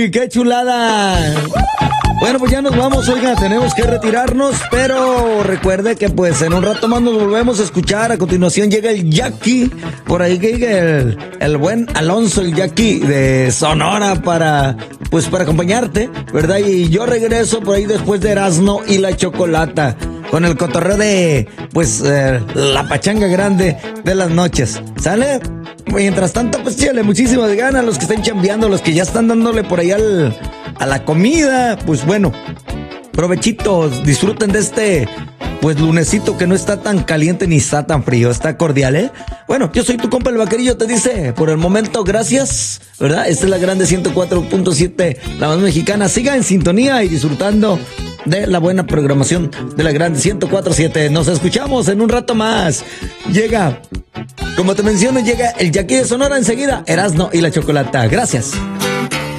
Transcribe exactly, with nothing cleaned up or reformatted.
Jackie, qué chulada. Bueno, pues ya nos vamos, oiga, tenemos que retirarnos, pero recuerde que pues en un rato más nos volvemos a escuchar. A continuación llega el Jackie, por ahí que llega el, el buen Alonso, el Jackie de Sonora para, pues para acompañarte, ¿verdad? Y yo regreso por ahí después de Erasmo y la Chocolata, con el cotorreo de, pues, eh, la pachanga grande de las noches, ¿sale? Mientras tanto, pues, chile, muchísimas ganas los que están chambeando, los que ya están dándole por ahí al... a la comida, pues bueno, provechitos, disfruten de este, pues lunesito que no está tan caliente ni está tan frío, está cordial, ¿eh? Bueno, yo soy tu compa el Vaquerillo, te dice, por el momento, gracias, ¿verdad? Esta es la grande ciento cuatro punto siete, la más mexicana, siga en sintonía y disfrutando de la buena programación de la grande ciento cuatro punto siete, nos escuchamos en un rato más, llega, como te menciono, llega el Jackie de Sonora enseguida, Erasmo y la Chocolata, gracias.